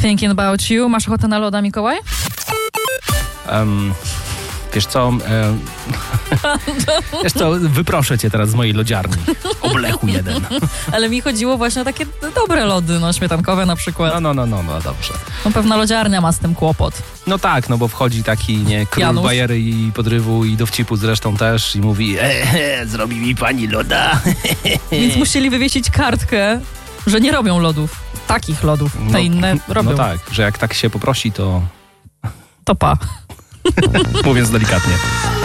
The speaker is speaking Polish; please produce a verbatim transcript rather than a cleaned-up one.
Thinking About You. Masz ochotę na loda, Mikołaj? Um, wiesz co... Um, wiesz co, wyproszę cię teraz z mojej lodziarni. Oblechu jeden. Ale mi chodziło właśnie o takie dobre lody, no śmietankowe na przykład. No, no, no, no, no dobrze. No pewna lodziarnia ma z tym kłopot. No tak, no bo wchodzi taki, nie, król Janusz. bajery i podrywu i dowcipu zresztą też i mówi, e, zrobi mi pani loda. Więc musieli wywiesić kartkę, że nie robią lodów. Takich lodów. Te no, inne robią. No tak, że jak tak się poprosi, to... To pa. Mówiąc delikatnie.